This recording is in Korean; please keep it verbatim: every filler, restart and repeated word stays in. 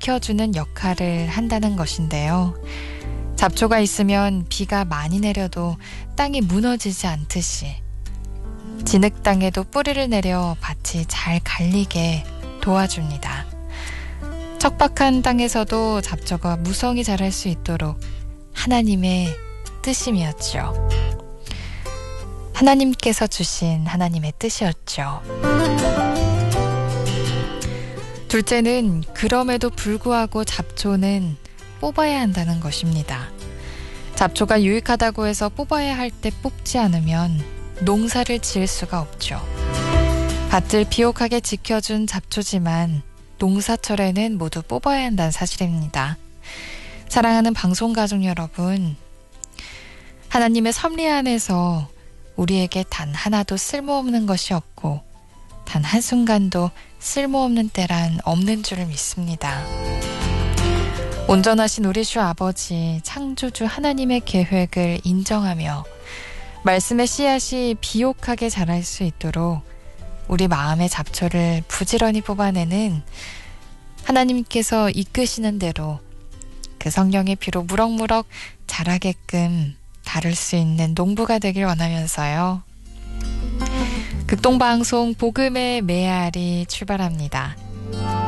지켜주는 역할을 한다는 것인데요. 잡초가 있으면 비가 많이 내려도 땅이 무너지지 않듯이 진흙 땅에도 뿌리를 내려 밭이 잘 갈리게 도와줍니다. 척박한 땅에서도 잡초가 무성히 자랄 수 있도록 하나님의 뜻임이었죠. 하나님께서 주신 하나님의 뜻이었죠. 둘째는 그럼에도 불구하고 잡초는 뽑아야 한다는 것입니다. 잡초가 유익하다고 해서 뽑아야 할 때 뽑지 않으면 농사를 지을 수가 없죠. 밭을 비옥하게 지켜준 잡초지만 농사철에는 모두 뽑아야 한다는 사실입니다. 사랑하는 방송가족 여러분, 하나님의 섭리 안에서 우리에게 단 하나도 쓸모없는 것이 없고 단 한순간도 쓸모없는 때란 없는 줄을 믿습니다. 온전하신 우리 주 아버지 창조주 하나님의 계획을 인정하며 말씀의 씨앗이 비옥하게 자랄 수 있도록 우리 마음의 잡초를 부지런히 뽑아내는 하나님께서 이끄시는 대로 그 성령의 피로 무럭무럭 자라게끔 다룰 수 있는 농부가 되길 원하면서요. 극동방송 복음의 메아리 출발합니다.